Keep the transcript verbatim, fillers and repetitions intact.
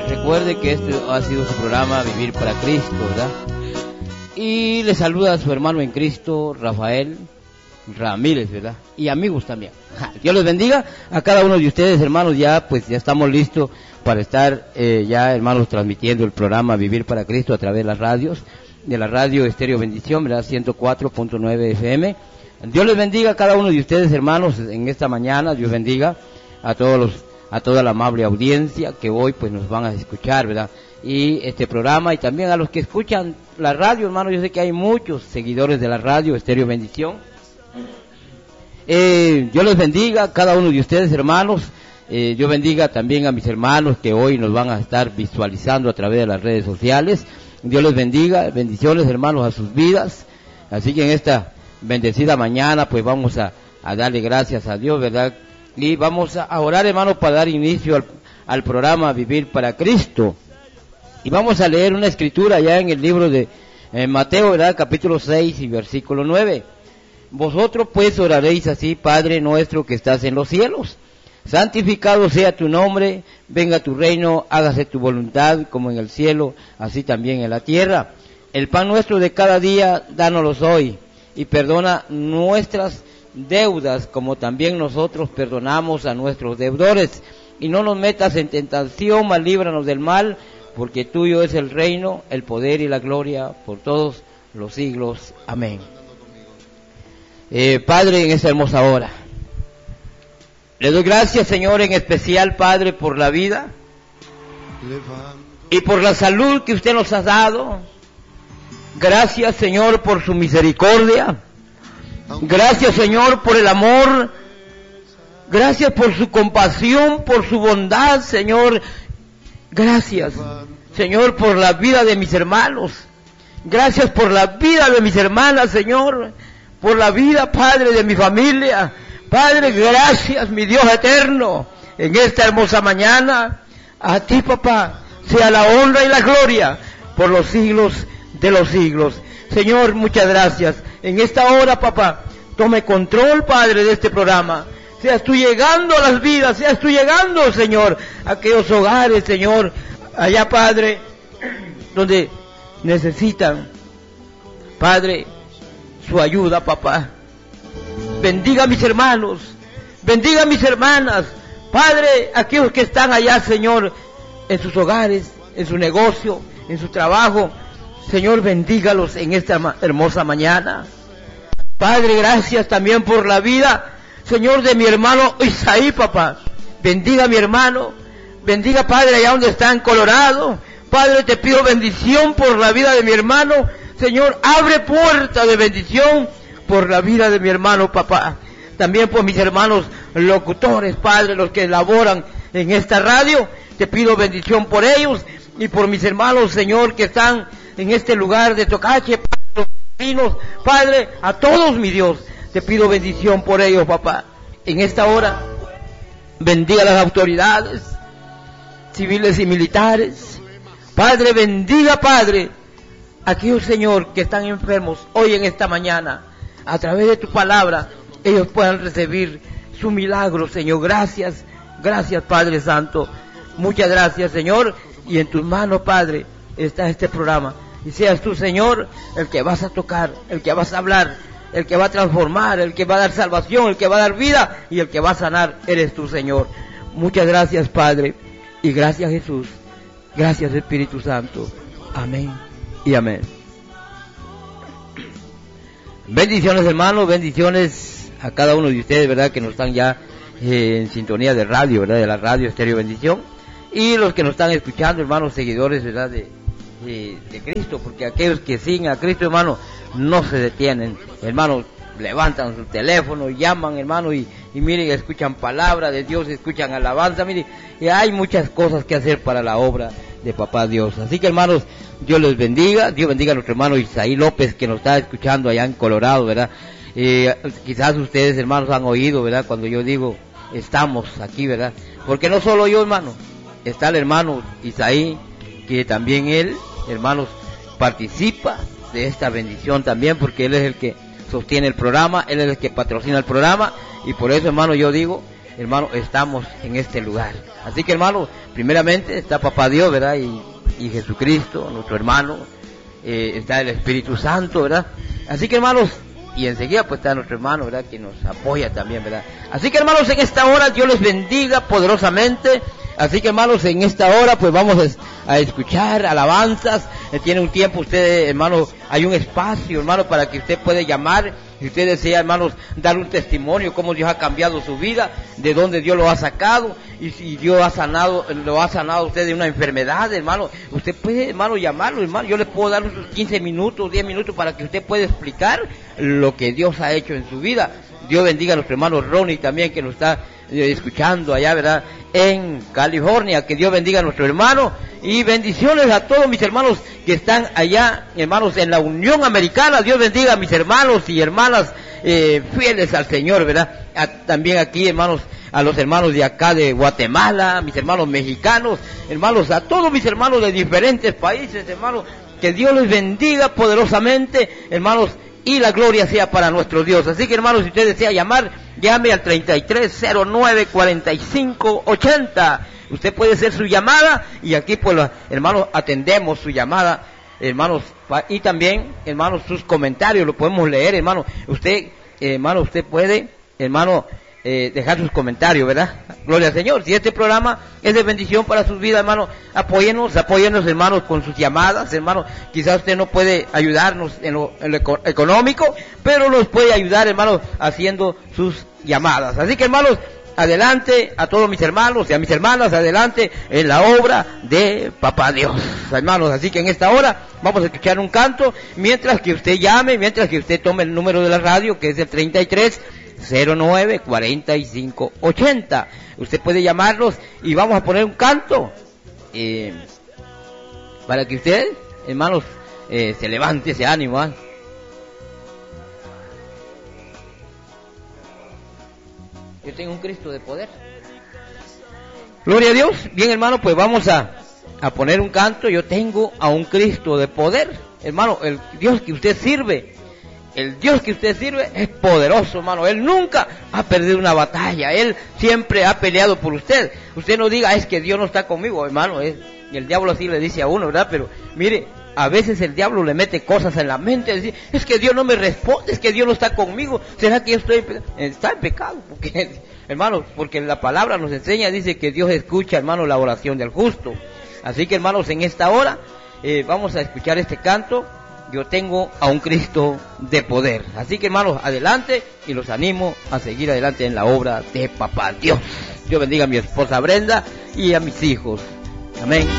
recuerde que este ha sido su programa Vivir para Cristo, ¿verdad? Y le saluda a su hermano en Cristo, Rafael Ramírez, ¿verdad? Y amigos también. Dios les bendiga a cada uno de ustedes, hermanos. Ya, pues, ya estamos listos para estar, eh, ya, hermanos, transmitiendo el programa Vivir para Cristo a través de las radios, de la radio Estéreo Bendición, ¿verdad? ciento cuatro punto nueve F M. Dios les bendiga a cada uno de ustedes, hermanos, en esta mañana. Dios bendiga a todos los, a toda la amable audiencia que hoy, pues, nos van a escuchar, ¿verdad? Y este programa, y también a los que escuchan la radio, hermanos. Yo sé que hay muchos seguidores de la radio Estéreo Bendición. Eh, Dios les bendiga a cada uno de ustedes, hermanos. Eh, Dios bendiga también a mis hermanos que hoy nos van a estar visualizando a través de las redes sociales. Dios les bendiga, bendiciones, hermanos, a sus vidas. Así que en esta bendecida mañana, pues vamos a, a darle gracias a Dios, ¿verdad? Y vamos a orar, hermanos, para dar inicio al, al programa Vivir para Cristo. Y vamos a leer una escritura ya en el libro de eh, Mateo, ¿verdad? Capítulo seis y versículo nueve. Vosotros pues oraréis así: Padre nuestro que estás en los cielos, santificado sea tu nombre, venga tu reino, hágase tu voluntad como en el cielo, así también en la tierra. El pan nuestro de cada día, dánoslos hoy, y perdona nuestras deudas como también nosotros perdonamos a nuestros deudores. Y no nos metas en tentación, mas líbranos del mal, porque tuyo es el reino, el poder y la gloria por todos los siglos. Amén. Eh, Padre, en esta hermosa hora, le doy gracias, Señor, en especial, Padre, por la vida y por la salud que usted nos ha dado. Gracias, Señor, por su misericordia. Gracias, Señor, por el amor. Gracias por su compasión, por su bondad, Señor. Gracias, Señor, por la vida de mis hermanos. Gracias por la vida de mis hermanas, Señor. Por la vida, Padre, de mi familia. Padre, gracias, mi Dios eterno, en esta hermosa mañana. A ti, papá, sea la honra y la gloria por los siglos de los siglos. Señor, muchas gracias. En esta hora, papá, tome control, Padre, de este programa. Seas tú llegando a las vidas, seas tú llegando, Señor, a aquellos hogares, Señor, allá, Padre, donde necesitan, Padre, su ayuda, papá. Bendiga a mis hermanos, bendiga a mis hermanas, Padre, aquellos que están allá, Señor, en sus hogares, en su negocio, en su trabajo. Señor, bendígalos en esta hermosa mañana. Padre, gracias también por la vida, Señor, de mi hermano Isaí, papá. Bendiga a mi hermano, bendiga, Padre, allá donde está en Colorado. Padre, te pido bendición por la vida de mi hermano. Señor, abre puerta de bendición por la vida de mi hermano, papá. También por mis hermanos locutores, Padre, los que laboran en esta radio. Te pido bendición por ellos y por mis hermanos, Señor, que están en este lugar de Tocache, Padre, los vecinos, Padre, a todos, mi Dios, te pido bendición por ellos, papá. En esta hora, bendiga a las autoridades civiles y militares. Padre, bendiga, Padre, aquellos, Señor, que están enfermos hoy en esta mañana. A través de tu palabra, ellos puedan recibir su milagro, Señor. Gracias, gracias, Padre Santo. Muchas gracias, Señor. Y en tus manos, Padre, está este programa. Y seas tú, Señor, el que vas a tocar, el que vas a hablar, el que va a transformar, el que va a dar salvación, el que va a dar vida y el que va a sanar, eres tú, Señor. Muchas gracias, Padre. Y gracias, Jesús. Gracias, Espíritu Santo. Amén y amén. Bendiciones, hermanos, bendiciones a cada uno de ustedes, ¿verdad? Que nos están ya eh, en sintonía de radio, ¿verdad? De la radio Estéreo Bendición. Y los que nos están escuchando, hermanos, seguidores, ¿verdad? De, de, de Cristo, porque aquellos que siguen a Cristo, hermano, no se detienen. Hermanos, levantan su teléfono, llaman, hermano, y, y miren, escuchan palabra de Dios, escuchan alabanza, miren, y hay muchas cosas que hacer para la obra de Papá Dios. Así que, hermanos, Dios les bendiga. Dios bendiga a nuestro hermano Isaí López, que nos está escuchando allá en Colorado, ¿verdad? Eh, quizás ustedes, hermanos, han oído, ¿verdad? Cuando yo digo, estamos aquí, ¿verdad? Porque no solo yo, hermano, está el hermano Isaí, que también él, hermanos, participa de esta bendición también, porque él es el que sostiene el programa, él es el que patrocina el programa, y por eso, hermano, yo digo, hermano, estamos en este lugar. Así que, hermano, primeramente está Papá Dios, ¿verdad? Y, y Jesucristo, nuestro hermano, eh, está el Espíritu Santo, ¿verdad? Así que, hermanos, y enseguida pues está nuestro hermano, ¿verdad? Que nos apoya también, ¿verdad? Así que, hermanos, en esta hora Dios les bendiga poderosamente. Así que, hermanos, en esta hora pues vamos a escuchar alabanzas. Eh, tiene un tiempo usted, hermano, hay un espacio, hermano, para que usted pueda llamar. Si usted desea, hermanos, dar un testimonio, cómo Dios ha cambiado su vida, de dónde Dios lo ha sacado, y si Dios ha sanado, lo ha sanado a usted de una enfermedad, hermano, usted puede, hermano, llamarlo, hermano. Yo le puedo dar unos quince minutos, diez minutos para que usted pueda explicar lo que Dios ha hecho en su vida. Dios bendiga a nuestro hermano Ronnie también, que nos está eh, escuchando allá, ¿verdad?, en California. Que Dios bendiga a nuestro hermano, y bendiciones a todos mis hermanos que están allá, hermanos, en la Unión Americana. Dios bendiga a mis hermanos y hermanas eh, fieles al Señor, ¿verdad? A, también aquí, hermanos, a los hermanos de acá de Guatemala, mis hermanos mexicanos, hermanos, a todos mis hermanos de diferentes países, hermanos, que Dios les bendiga poderosamente, hermanos, y la gloria sea para nuestro Dios. Así que, hermanos, si usted desea llamar, llame al treinta y tres cero nueve cuarenta y cinco ochenta. Usted puede hacer su llamada, y aquí, pues, hermanos, atendemos su llamada, hermanos, y también, hermanos, sus comentarios, lo podemos leer, hermano. Usted, hermano, usted puede, hermano, eh, dejar sus comentarios, ¿verdad? Gloria al Señor. Si este programa es de bendición para sus vidas, hermano, apóyenos, apóyenos, hermanos, con sus llamadas, hermano. Quizás usted no puede ayudarnos en lo, en lo eco económico, pero nos puede ayudar, hermanos, haciendo sus llamadas. Así que, hermanos, adelante a todos mis hermanos y a mis hermanas, adelante en la obra de Papá Dios, hermanos. Así que en esta hora vamos a escuchar un canto, mientras que usted llame, mientras que usted tome el número de la radio, que es el treinta y tres cero nueve cuarenta y cinco ochenta. Usted puede llamarnos y vamos a poner un canto eh, para que usted, hermanos, eh, se levante ese ánimo, ¿eh? Yo tengo un Cristo de poder. Gloria a Dios. Bien, hermano, pues vamos a, a poner un canto. Yo tengo a un Cristo de poder. Hermano, el Dios que usted sirve, el Dios que usted sirve es poderoso, hermano. Él nunca ha perdido una batalla. Él siempre ha peleado por usted. Usted no diga, es que Dios no está conmigo, hermano. Es, y el diablo así le dice a uno, ¿verdad? Pero mire, a veces el diablo le mete cosas en la mente, decir, es que Dios no me responde, es que Dios no está conmigo, ¿será que yo estoy en pecado? Está en pecado, porque, hermano, porque la palabra nos enseña, dice que Dios escucha, hermano, la oración del justo. Así que, hermanos, en esta hora eh, vamos a escuchar este canto. Yo tengo a un Cristo de poder. Así que, hermanos, adelante, y los animo a seguir adelante en la obra de Papá Dios. Dios bendiga a mi esposa Brenda y a mis hijos. Amén.